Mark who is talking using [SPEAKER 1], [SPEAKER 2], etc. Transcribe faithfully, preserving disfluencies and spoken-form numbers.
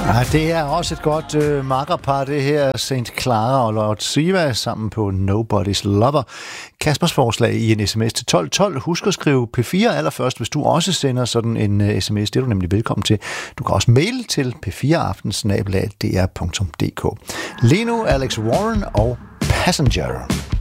[SPEAKER 1] Ja, det er også et godt øh, makkerpar, det her. Saint Clara og Lord Siva sammen på Nobody's Lover. Kaspers forslag i en sms til tolv tolv. Husk at skrive P fire allerførst, hvis du også sender sådan en uh, sms. Det er du nemlig velkommen til. Du kan også mail til p fire aften snabel-a d r punktum d k. Lige nu Alex Warren og Passenger.